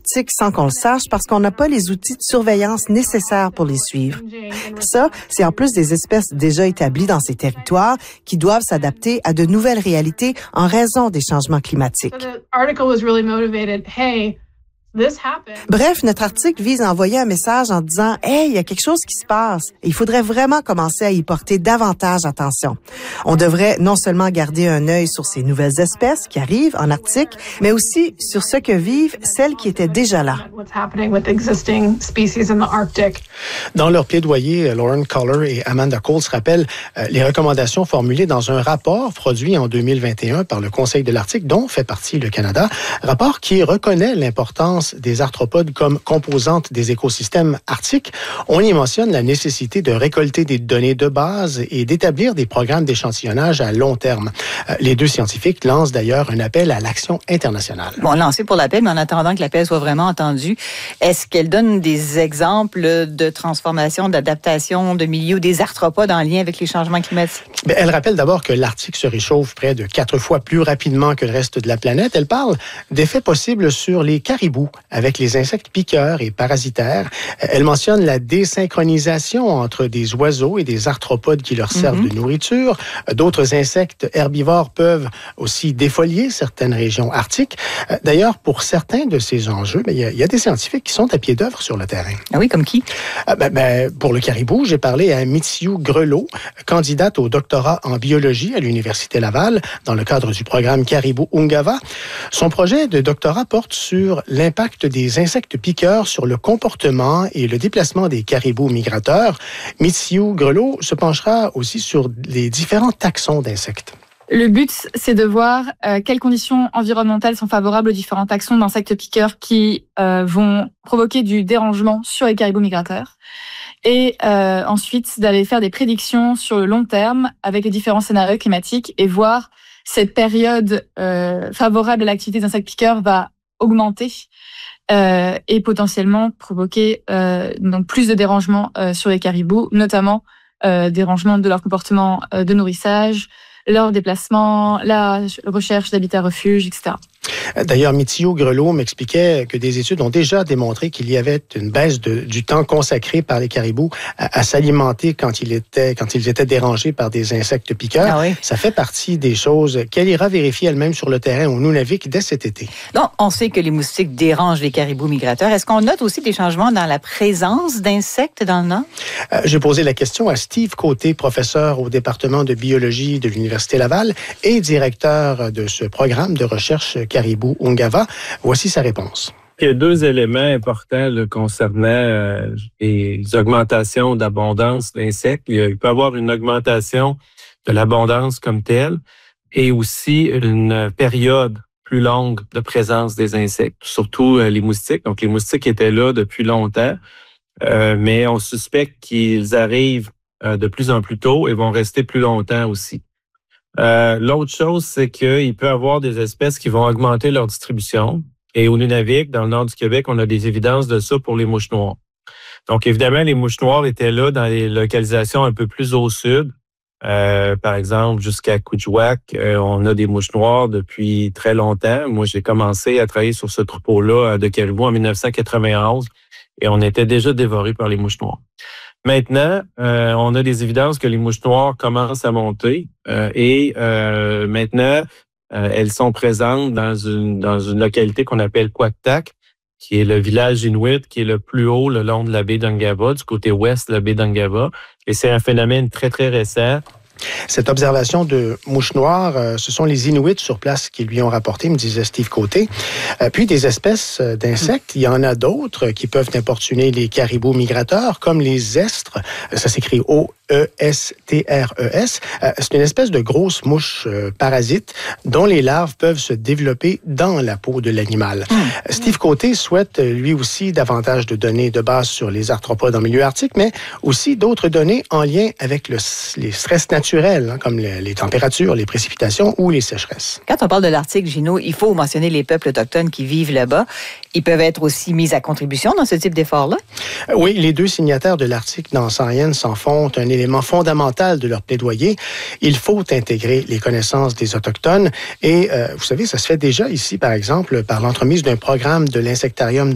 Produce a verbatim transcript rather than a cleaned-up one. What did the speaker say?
arctiques sans qu'on le sache parce qu'on n'a pas les outils de surveillance nécessaires pour les suivre. Ça, c'est en plus des espèces déjà établies dans ces territoires qui doivent s'adapter à de nouvelles réalités en raison des changements climatiques. Bref, notre article vise à envoyer un message en disant « Hey, il y a quelque chose qui se passe et il faudrait vraiment commencer à y porter davantage attention. » On devrait non seulement garder un œil sur ces nouvelles espèces qui arrivent en Arctique, mais aussi sur ce que vivent celles qui étaient déjà là. Dans leur plaidoyer, Lauren Collar et Amanda Cole se rappellent euh, les recommandations formulées dans un rapport produit en deux mille vingt et un par le Conseil de l'Arctique, dont fait partie le Canada, rapport qui reconnaît l'importance des arthropodes comme composantes des écosystèmes arctiques. On y mentionne la nécessité de récolter des données de base et d'établir des programmes d'échantillonnage à long terme. Euh, les deux scientifiques lancent d'ailleurs un appel à l'action internationale. Bon, lancé pour l'appel, mais en attendant que l'appel soit vraiment entendu, est-ce qu'elle donne des exemples de transformation, d'adaptation de milieux des arthropodes en lien avec les changements climatiques? Bien, elle rappelle d'abord que l'Arctique se réchauffe près de quatre fois plus rapidement que le reste de la planète. Elle parle d'effets possibles sur les caribous avec les insectes piqueurs et parasitaires. Elle mentionne la désynchronisation entre des oiseaux et des arthropodes qui leur servent mm-hmm. de nourriture. D'autres insectes herbivores peuvent aussi défolier certaines régions arctiques. D'ailleurs, pour certains de ces enjeux, il y, y a des scientifiques qui sont à pied d'œuvre sur le terrain. Ah oui, comme qui? Ben, ben, pour le caribou, j'ai parlé à Mitziou Grelot, candidate au doctorat en biologie à l'Université Laval dans le cadre du programme Caribou-Ungava. Son projet de doctorat porte sur l'impact des insectes piqueurs sur le comportement et le déplacement des caribous migrateurs. Mitziou Grelot se penchera aussi sur les différents taxons d'insectes. Le but, c'est de voir euh, quelles conditions environnementales sont favorables aux différents taxons d'insectes piqueurs qui euh, vont provoquer du dérangement sur les caribous migrateurs. Et euh, ensuite, d'aller faire des prédictions sur le long terme avec les différents scénarios climatiques et voir cette période euh, favorable à l'activité des insectes piqueurs va augmenter euh, et potentiellement provoquer euh, donc plus de dérangements euh, sur les caribous, notamment euh, dérangements de leur comportement euh, de nourrissage, leur déplacement, la recherche d'habitats refuges, et cetera. D'ailleurs, Mitziou Grelot m'expliquait que des études ont déjà démontré qu'il y avait une baisse de, du temps consacré par les caribous à, à s'alimenter quand, il était, quand ils étaient dérangés par des insectes piqueurs. Ah oui. Ça fait partie des choses qu'elle ira vérifier elle-même sur le terrain au Nunavik dès cet été. Donc, on sait que les moustiques dérangent les caribous migrateurs. Est-ce qu'on note aussi des changements dans la présence d'insectes dans le Nord? Euh, j'ai posé la question à Steve Côté, professeur au département de biologie de l'Université Laval et directeur de ce programme de recherche Caribou-Ungava. Voici sa réponse. Il y a deux éléments importants là, concernant euh, les augmentations d'abondance d'insectes. Il, il peut y avoir une augmentation de l'abondance comme telle et aussi une période plus longue de présence des insectes, surtout euh, les moustiques. Donc, les moustiques étaient là depuis longtemps, euh, mais on suspecte qu'ils arrivent euh, de plus en plus tôt et vont rester plus longtemps aussi. Euh, l'autre chose, c'est qu'il peut y avoir des espèces qui vont augmenter leur distribution. Et au Nunavik, dans le nord du Québec, on a des évidences de ça pour les mouches noires. Donc, évidemment, les mouches noires étaient là dans les localisations un peu plus au sud. Euh, par exemple, jusqu'à Kuujjuaq, euh, on a des mouches noires depuis très longtemps. Moi, j'ai commencé à travailler sur ce troupeau-là de caribous en dix-neuf cent quatre-vingt-onze et on était déjà dévorés par les mouches noires. Maintenant, euh, on a des évidences que les mouches noires commencent à monter euh, et euh, maintenant, euh, elles sont présentes dans une dans une localité qu'on appelle Kwaktak, qui est le village inuit qui est le plus haut le long de la baie d'Ungava, du côté ouest de la baie d'Ungava. Et c'est un phénomène très, très récent. Cette observation de mouches noires, euh, ce sont les Inuits sur place qui lui ont rapporté, me disait Steve Côté. Euh, puis des espèces d'insectes, il y en a d'autres qui peuvent importuner les caribous migrateurs, comme les estres. Ça s'écrit O E S T R E S. Euh, c'est une espèce de grosse mouche euh, parasite dont les larves peuvent se développer dans la peau de l'animal. Mmh. Steve Côté souhaite lui aussi davantage de données de base sur les arthropodes en milieu arctique, mais aussi d'autres données en lien avec le, les stress naturels, hein, comme les, les températures, les précipitations ou les sécheresses. Quand on parle de l'Arctique, Gino, il faut mentionner les peuples autochtones qui vivent là-bas. Ils peuvent être aussi mis à contribution dans ce type d'effort-là? Oui, les deux signataires de l'Arctique dans Science s'en font un élément fondamental de leur plaidoyer. Il faut intégrer les connaissances des Autochtones et, euh, vous savez, ça se fait déjà ici, par exemple, par l'entremise d'un programme de l'insectarium